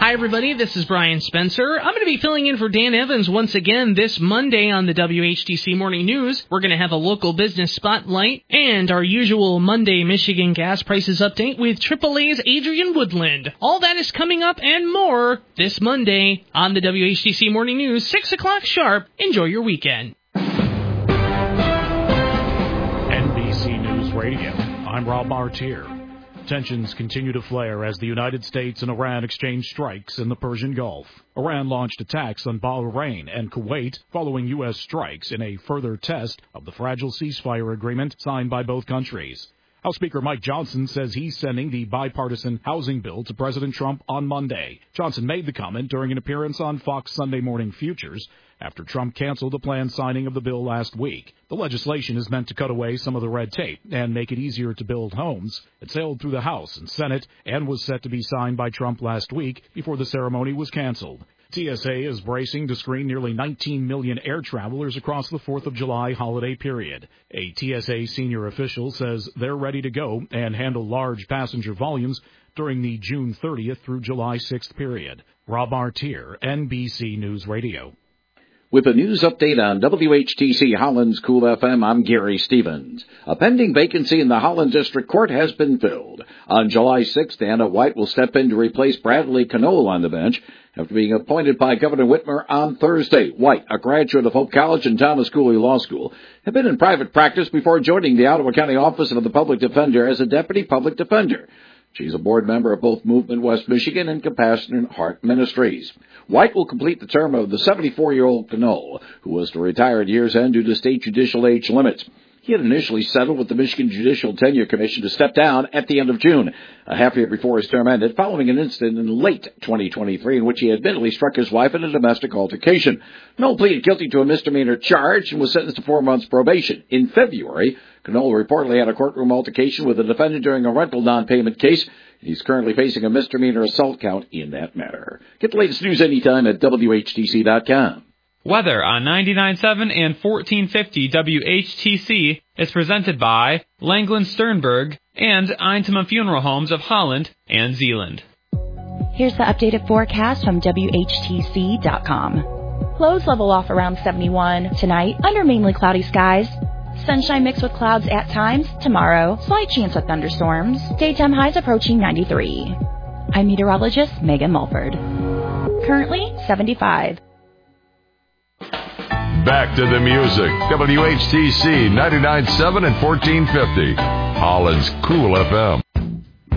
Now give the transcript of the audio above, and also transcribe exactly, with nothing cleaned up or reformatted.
Hi, everybody. This is Brian Spencer. I'm going to be filling in for Dan Evans once again this Monday on the W H T C Morning News. We're going to have a local business spotlight and our usual Monday Michigan gas prices update with triple A's Adrian Woodland. All that is coming up and more this Monday on the W H T C Morning News, six o'clock sharp. Enjoy your weekend. N B C News Radio. I'm Rob Martier. Tensions continue to flare as the United States and Iran exchange strikes in the Persian Gulf. Iran launched attacks on Bahrain and Kuwait following U S strikes in a further test of the fragile ceasefire agreement signed by both countries. House Speaker Mike Johnson says he's sending the bipartisan housing bill to President Trump on Monday. Johnson made the comment during an appearance on Fox Sunday Morning Futures after Trump canceled the planned signing of the bill last week. The legislation is meant to cut away some of the red tape and make it easier to build homes. It sailed through the House and Senate and was set to be signed by Trump last week before the ceremony was canceled. T S A is bracing to screen nearly nineteen million air travelers across the fourth of July holiday period. A T S A senior official says they're ready to go and handle large passenger volumes during the June thirtieth through July sixth period. Rob Martier, N B C News Radio. With a news update on W H T C Holland's Cool F M, I'm Gary Stevens. A pending vacancy in the Holland District Court has been filled. On July sixth, Anna White will step in to replace Bradley Knoll on the bench after being appointed by Governor Whitmer on Thursday. White, a graduate of Hope College and Thomas Cooley Law School, had been in private practice before joining the Ottawa County Office of the Public Defender as a deputy public defender. She's a board member of both Movement West Michigan and Compassionate Heart Ministries. White will complete the term of the seventy-four-year-old Knoll, who was to retire at year's end due to state judicial age limits. He had initially settled with the Michigan Judicial Tenure Commission to step down at the end of June, a half year before his term ended, following an incident in late twenty twenty-three in which he admittedly struck his wife in a domestic altercation. Knoll pleaded guilty to a misdemeanor charge and was sentenced to four months probation. In February, Knoll reportedly had a courtroom altercation with a defendant during a rental non-payment case. He's currently facing a misdemeanor assault count in that matter. Get the latest news anytime at W H T C dot com. Weather on ninety-nine point seven and fourteen fifty W H T C is presented by Langland Sternberg and Eintema Funeral Homes of Holland and Zealand. Here's the updated forecast from W H T C dot com. Lows level off around seventy-one. Tonight, under mainly cloudy skies. Sunshine mixed with clouds at times. Tomorrow, slight chance of thunderstorms. Daytime highs approaching ninety-three. I'm meteorologist Megan Mulford. Currently, seventy-five. Back to the music. W H T C ninety-nine point seven and fourteen fifty. Holland's Cool F M.